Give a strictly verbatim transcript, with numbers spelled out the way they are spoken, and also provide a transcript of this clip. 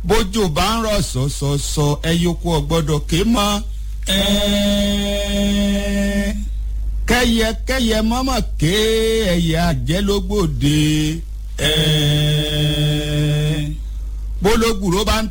bójú bá ń rọ̀ sọ̀sọ̀sọ̀ ẹyọkú ọ̀gbọ́dọ̀ ké mọ́ kẹ́yẹ kẹ́yẹ mọ́mọ́ ké ẹyẹ àjẹlógbòde bólógbòrò bá ń